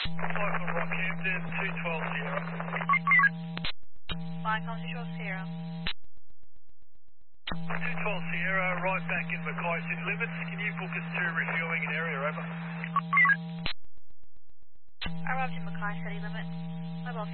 Flight from Rockhampton, 212 Sierra. Flying on 212 Sierra. 212 Sierra, right back in Mackay City limits. Can you book us to refueling an area, over? Arrived in Mackay City limits. Mobile